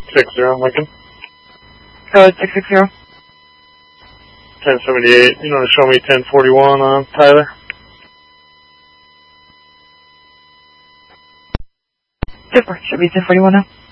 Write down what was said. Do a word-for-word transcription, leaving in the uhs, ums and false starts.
six zero, Lincoln. Code six six zero. ten seventy-eight. You know to show me ten forty-one on Tyler? Super. Should be ten forty-one now.